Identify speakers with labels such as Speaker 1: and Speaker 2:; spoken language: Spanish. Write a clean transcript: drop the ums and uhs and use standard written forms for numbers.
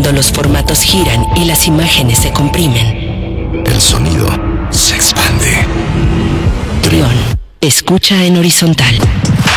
Speaker 1: cuando los formatos giran y las imágenes se comprimen.
Speaker 2: El sonido se expande.
Speaker 1: Trión, escucha en horizontal.